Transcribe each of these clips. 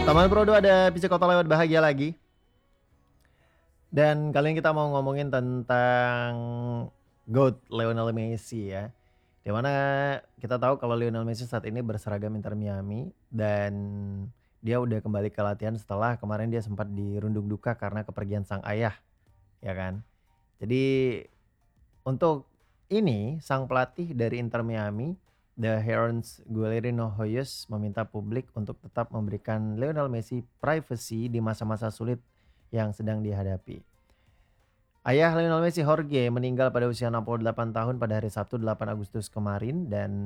Taman Pro 2 ada Pizza Kota Lewat Bahagia lagi. Dan kali ini kita mau ngomongin tentang GOAT Lionel Messi ya. Di mana kita tahu kalau Lionel Messi saat ini berseragam Inter Miami dan dia udah kembali ke latihan setelah kemarin dia sempat dirundung duka karena kepergian sang ayah, ya kan. Jadi untuk ini sang pelatih dari Inter Miami, The Herons Guillermo Hoyos meminta publik untuk tetap memberikan Lionel Messi privacy di masa-masa sulit yang sedang dihadapi. Ayah Lionel Messi, Jorge, meninggal pada usia 68 tahun pada hari Sabtu 8 Agustus kemarin dan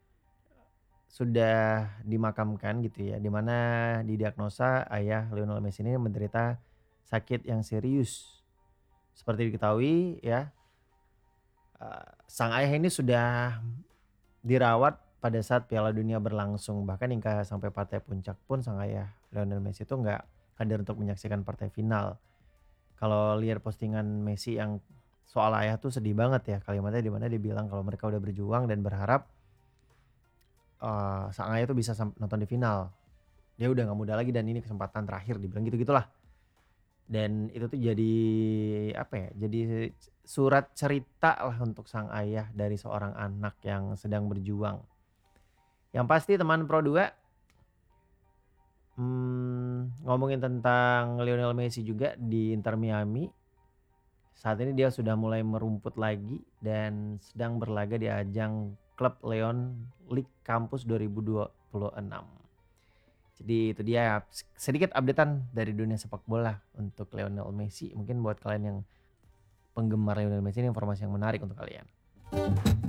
sudah dimakamkan gitu ya, di mana didiagnosa ayah Lionel Messi ini menderita sakit yang serius. Seperti diketahui ya, sang ayah ini sudah dirawat pada saat Piala Dunia berlangsung, bahkan hingga sampai partai puncak pun sang ayah Lionel Messi itu nggak hadir untuk menyaksikan partai final. Kalau lihat postingan Messi yang soal ayah tuh sedih banget ya, kalimatnya di mana dia bilang kalau mereka udah berjuang dan berharap sang ayah tuh bisa nonton di final. Dia udah nggak muda lagi dan ini kesempatan terakhir, dibilang gitu-gitulah. Dan itu tuh jadi apa ya, jadi surat cerita lah untuk sang ayah dari seorang anak yang sedang berjuang. Yang pasti teman Pro 2, ngomongin tentang Lionel Messi juga di Inter Miami. Saat ini dia sudah mulai merumput lagi dan sedang berlaga di ajang Klub Leon League Campus 2026. Jadi itu dia sedikit updatean dari dunia sepak bola untuk Lionel Messi. Mungkin buat kalian yang penggemar Lionel Messi ini informasi yang menarik untuk kalian.